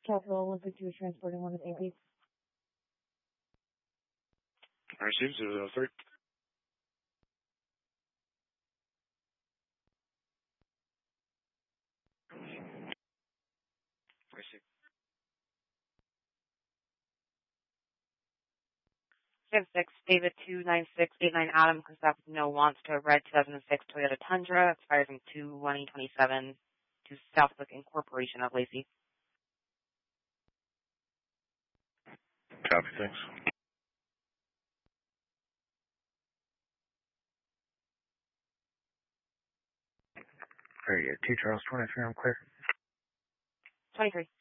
Capital Olympic 2 is transporting one with AP. Received 003. Received. 6 David 29689 Adam Christopher wants to red 2006 Toyota Tundra, expires in 2/1/27 to Southwick Incorporation of Lacey. Copy, thanks. Very good. 2 Charles 23, I'm clear. 23.